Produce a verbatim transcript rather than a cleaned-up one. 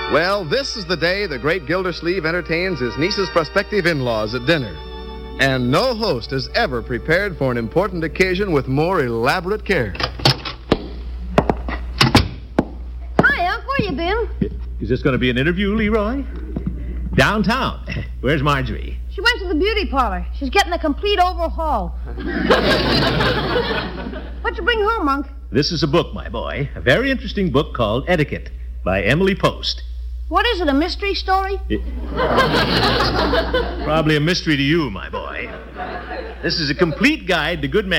Well, this is the day the great Gildersleeve entertains his niece's prospective in-laws at dinner. And no host has ever prepared for an important occasion with more elaborate care. Hi, Unc. Where you been? Is this going to be an interview, Leroy? Downtown. Where's Marjorie? She went to the beauty parlor. She's getting a complete overhaul. What'd you bring home, Unc? This is a book, my boy. A very interesting book called Etiquette by Emily Post. What is it, a mystery story? It... Probably a mystery to you, my boy. This is a complete guide to good manners.